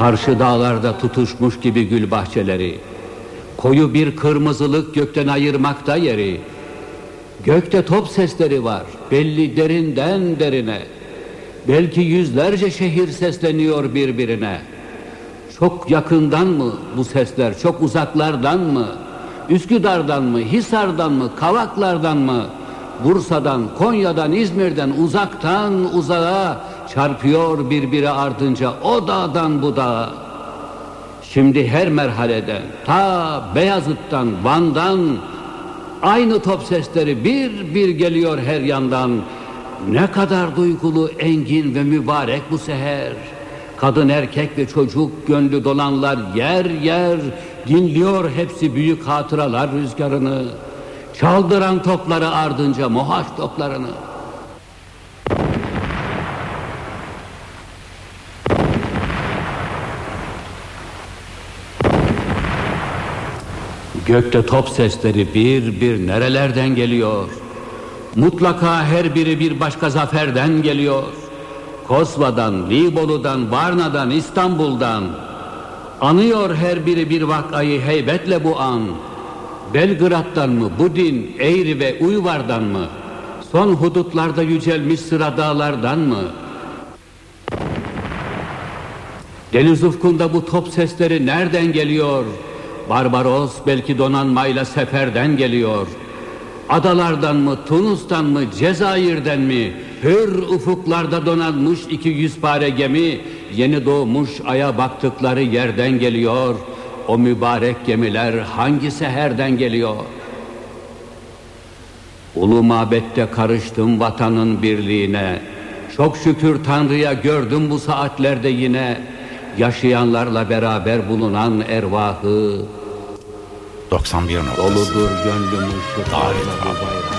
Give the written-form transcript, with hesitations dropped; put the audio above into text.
Karşı dağlarda tutuşmuş gibi gül bahçeleri, koyu bir kırmızılık gökten ayırmakta yeri. Gökte top sesleri var, belli derinden derine. Belki yüzlerce şehir sesleniyor birbirine. Çok yakından mı bu sesler, çok uzaklardan mı? Üsküdar'dan mı, Hisar'dan mı, Kavaklar'dan mı? Bursa'dan, Konya'dan, İzmir'den, uzaktan uzağa çarpıyor birbiri ardınca o dağdan bu dağa. Şimdi her merhaleden, ta Beyazıt'tan, Van'dan aynı top sesleri bir bir geliyor her yandan. Ne kadar duygulu, engin ve mübarek bu seher. Kadın, erkek ve çocuk gönlü dolanlar yer yer dinliyor hepsi büyük hatıralar rüzgarını. Çaldıran topları ardınca muhaş toplarını. Gökte top sesleri bir bir nerelerden geliyor? Mutlaka her biri bir başka zaferden geliyor. Kosva'dan, Libolu'dan, Varna'dan, İstanbul'dan. Anıyor her biri bir vakayı heybetle bu an. Belgrad'dan mı, Budin, Eğri ve Uyvar'dan mı? Son hudutlarda yücelmiş sıra dağlardan mı? Deniz ufkunda bu top sesleri nereden geliyor? Barbaros belki donanmayla seferden geliyor. Adalardan mı, Tunus'tan mı, Cezayir'den mi? Hür ufuklarda donanmış 200 pare gemi, yeni doğmuş aya baktıkları yerden geliyor. O mübarek gemiler hangi seherden geliyor? Ulu mabette karıştım vatanın birliğine. Çok şükür Tanrı'ya gördüm bu saatlerde yine. Yaşayanlarla beraber bulunan ervahı. 91 noktası. Doludur gönlümüz şu Davet bayram.